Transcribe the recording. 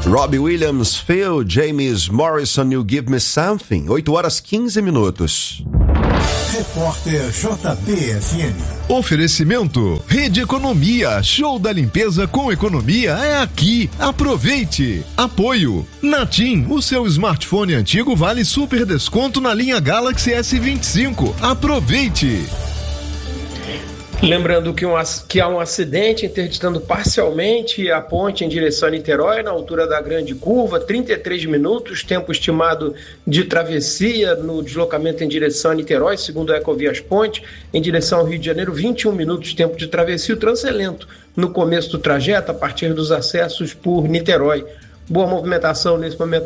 Robbie Williams, Phil, James Morrison, You Give Me Something. 8h15. Repórter JBFM. Oferecimento Rede Economia, show da limpeza com economia é aqui. Aproveite. Apoio Natim, o seu smartphone antigo vale super desconto na linha Galaxy S25. Aproveite. Lembrando que há um acidente interditando parcialmente a ponte em direção a Niterói, na altura da Grande Curva, 33 minutos, tempo estimado de travessia no deslocamento em direção a Niterói, segundo a Ecovias Ponte, em direção ao Rio de Janeiro, 21 minutos, tempo de travessia. O trânsito é lento no começo do trajeto, a partir dos acessos por Niterói. Boa movimentação nesse momento